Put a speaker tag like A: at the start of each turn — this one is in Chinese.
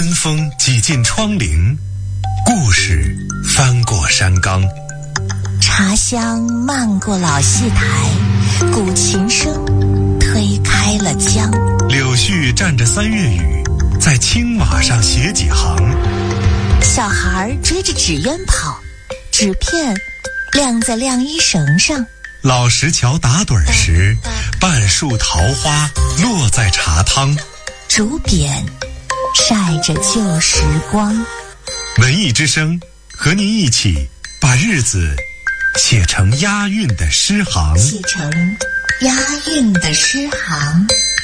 A: 春风挤进窗棂，故事翻过山岗，
B: 茶香漫过老戏台，古琴声推开了江。
A: 柳絮蘸着三月雨，在青瓦上写几行。
B: 小孩追着纸鸢跑，纸片晾在晾衣绳上。
A: 老石桥打盹时，半束桃花落在茶汤。
B: 竹匾晒着旧时光。
A: 文艺之声和您一起把日子写成押韵的诗行。